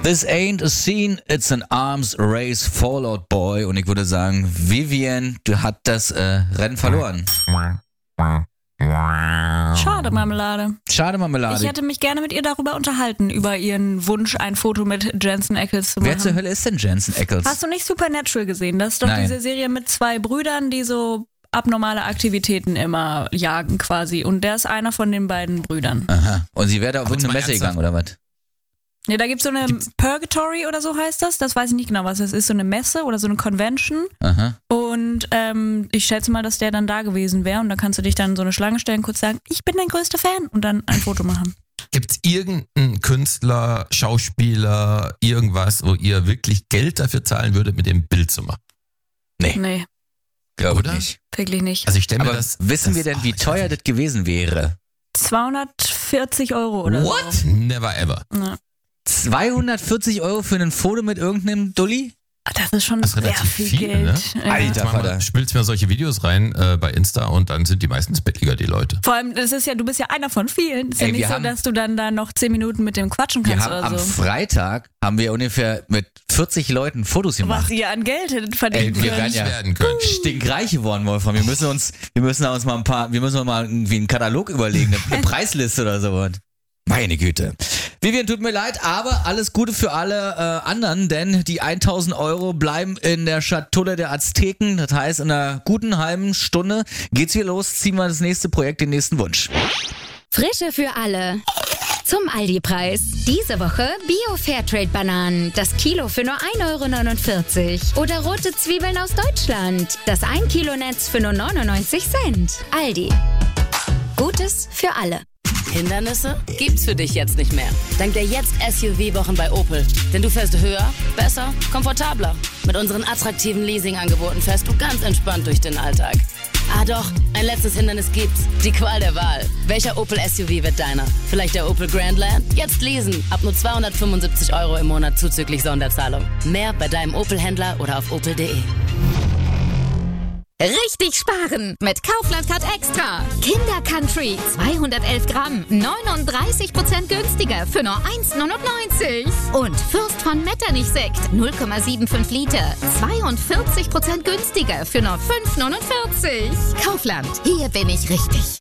This ain't a scene, it's an arms race, Fallout Boy. Und ich würde sagen, Vivian, du hast das Rennen verloren. Schade, Marmelade. Schade, Marmelade. Ich hätte mich gerne mit ihr darüber unterhalten, über ihren Wunsch, ein Foto mit Jensen Ackles zu machen. Wer zur Hölle ist denn Jensen Ackles? Hast du nicht Supernatural gesehen? Das ist doch Nein. diese Serie mit 2 Brüdern, die so abnormale Aktivitäten immer jagen quasi. Und der ist einer von den beiden Brüdern. Aha. Und sie wäre da auf Aber irgendeine mal Messe ernsthaft? gegangen, oder was? Ja, da gibt's so eine Purgatory oder so heißt das. Das weiß ich nicht genau, was das ist. So eine Messe oder so eine Convention. Aha. Und ich schätze mal, dass der dann da gewesen wäre. Und da kannst du dich dann in so eine Schlange stellen, kurz sagen, ich bin dein größter Fan. Und dann ein Foto machen. Gibt's irgendeinen Künstler, Schauspieler, irgendwas, wo ihr wirklich Geld dafür zahlen würdet, mit dem Bild zu machen? Nee, Glaube ich Oder? nicht. wirklich nicht. Also ich stelle mir Aber das... wissen wir denn, wie teuer das gewesen wäre? 240 Euro oder What? so. Never ever. Ja. 240 Euro für ein Foto mit irgendeinem Dulli? Das ist schon Das ist sehr relativ viel viel, Geld. ne? Ja. Alter. Manchmal spielst mir solche Videos rein bei Insta und dann sind die meistens billiger, die Leute. Vor allem, das ist ja, du bist ja einer von vielen. Es ist ja Ey, nicht wir so, haben- dass du dann da noch 10 Minuten mit dem quatschen Wir kannst haben oder am so. Freitag haben wir ungefähr mit 40 Leuten Fotos Was gemacht. ihr an Geld hättet verdienen Ey, wir können. werden ja werden können. stinkreich geworden, Wolfram. Wir müssen uns mal irgendwie einen Katalog überlegen, eine Preisliste oder sowas. Meine Güte. Vivian, tut mir leid, aber alles Gute für alle anderen, denn die 1000 Euro bleiben in der Schatulle der Azteken. Das heißt, in einer guten halben Stunde geht's hier los, ziehen wir das nächste Projekt, den nächsten Wunsch. Frische für alle. Zum Aldi-Preis. Diese Woche Bio-Fairtrade-Bananen. Das Kilo für nur 1,49 Euro. Oder rote Zwiebeln aus Deutschland. Das 1 Kilo Netz für nur 99 Cent. Aldi. Gutes für alle. Hindernisse gibt's für dich jetzt nicht mehr. Dank der Jetzt-SUV-Wochen bei Opel. Denn du fährst höher, besser, komfortabler. Mit unseren attraktiven Leasing-Angeboten fährst du ganz entspannt durch den Alltag. Ah doch, ein letztes Hindernis gibt's. Die Qual der Wahl. Welcher Opel-SUV wird deiner? Vielleicht der Opel Grandland? Jetzt leasen. Ab nur 275 Euro im Monat zuzüglich Sonderzahlung. Mehr bei deinem Opel-Händler oder auf opel.de. Richtig sparen mit Kaufland Card Extra. Kinder Country 211 Gramm, 39% günstiger für nur 1,99. Und Fürst von Metternich Sekt 0,75 Liter, 42% günstiger für nur 5,49. Kaufland, hier bin ich richtig.